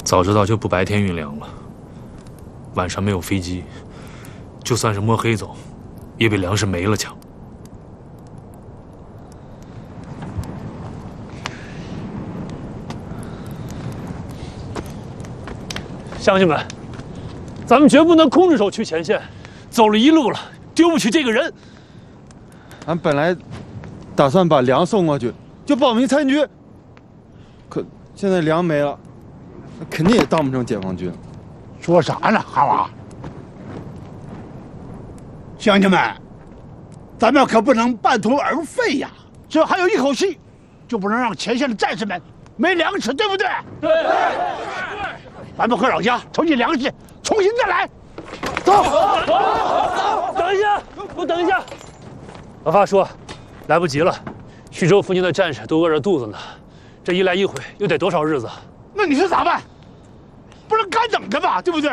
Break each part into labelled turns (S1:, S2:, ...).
S1: 早知道就不白天运粮了。晚上没有飞机，就算是摸黑走，也比粮食没了强。乡亲们，咱们绝不能空着手去前线，走了一路了，丢不起这个人。
S2: 俺本来打算把粮送过去，就报名参军。可现在粮没了，肯定也当不成解放军。
S3: 说啥呢，哈娃？乡亲们，咱们可不能半途而废呀！这还有一口气，就不能让前线的战士们没粮吃，对不对？对。咱们回老家筹集粮食，重新再来。走。
S1: 等一下，我等一下。老发说，来不及了，徐州附近的战士都饿着肚子呢，这一来一回又得多少日子？
S3: 那你说咋办？不能干等着吧，对不对？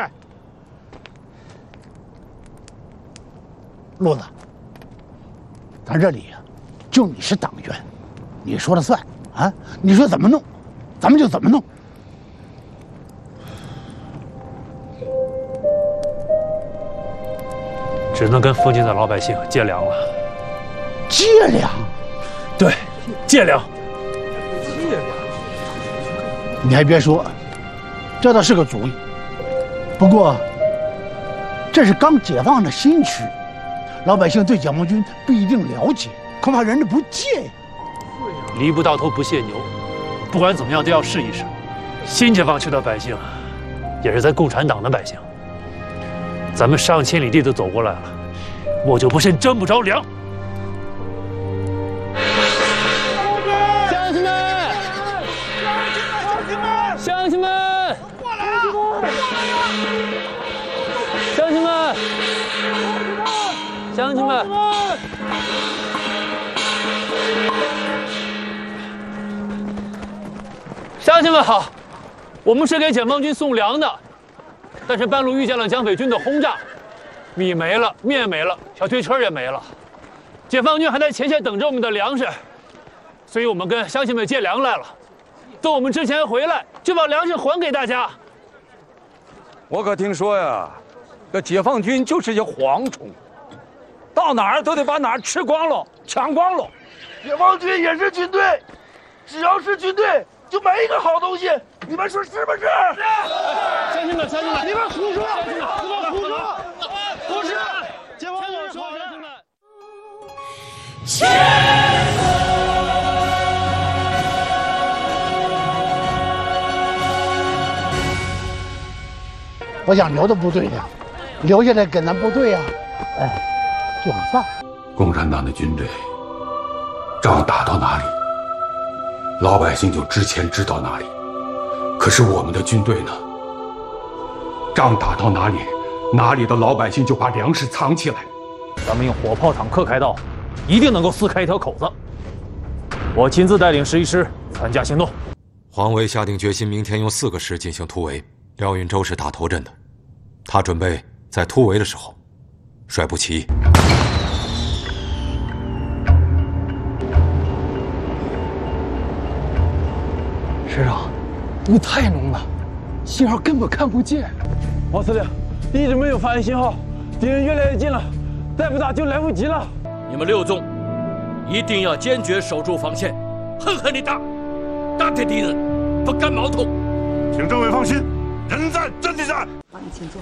S3: 路子，咱这里呀，就你是党员，你说了算啊！你说怎么弄，咱们就怎么弄。
S1: 只能跟附近的老百姓借粮了。
S3: 借粮？
S1: 对，借粮。
S3: 你还别说，这倒是个主意。不过，这是刚解放的新区，老百姓对解放军不一定了解，恐怕人家不借呀。
S1: 犁不到头不谢牛，不管怎么样都要试一试。新解放区的百姓，也是咱共产党的百姓。咱们上千里地都走过来了，我就不信争不着粮。乡亲们，乡亲们，过来啊！乡亲们，乡亲们，乡亲们好，我们是给解放军送粮的。但是半路遇见了蒋匪军的轰炸，米没了，面没了，小推车也没了，解放军还在前线等着我们的粮食，所以我们跟乡亲们借粮来了。等我们之前回来，就把粮食还给大家。
S4: 我可听说呀，这解放军就是些蝗虫，到哪儿都得把哪儿吃光了、抢光了。
S5: 解放军也是军队，只要是军队，就没一个好东西。你们说是不是？
S1: 乡亲们，乡亲们，
S5: 你们胡说！
S1: 乡亲们，
S5: 你们胡说！不是，
S1: 解放军说，乡亲们。
S3: 我想留的部队呢，留下来跟咱部队呀，做个饭。
S6: 共产党的军队，仗打到哪里，老百姓就知钱知道哪里。可是我们的军队呢？仗打到哪里，哪里的老百姓就把粮食藏起来。
S7: 咱们用火炮、坦克开道，一定能够撕开一条口子。我亲自带领11师参加行动。
S8: 黄维下定决心，明天用4个师进行突围。廖运周是打头阵的，他准备在突围的时候率部起义。
S9: 师长，雾太浓了，信号根本看不见。
S10: 王司令，一直没有发现信号，敌人越来越近了，再不打就来不及了。
S11: 你们6纵一定要坚决守住防线，狠狠地打，打退敌人，不干矛头。
S5: 请政委放心，人在阵地战。
S12: 帮你请坐。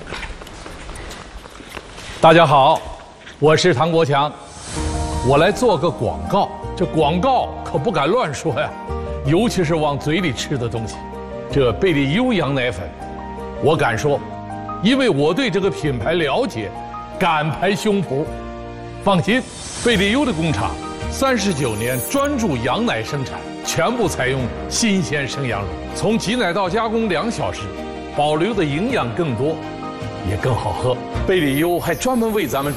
S13: 大家好，我是唐国强，我来做个广告。这广告可不敢乱说呀，尤其是往嘴里吃的东西。这贝利优羊奶粉，我敢说，因为我对这个品牌了解，敢拍胸脯。放心，贝利优的工厂39年专注羊奶生产，全部采用新鲜生羊乳，从挤奶到加工2小时，保留的营养更多，也更好喝。贝利优还专门为咱们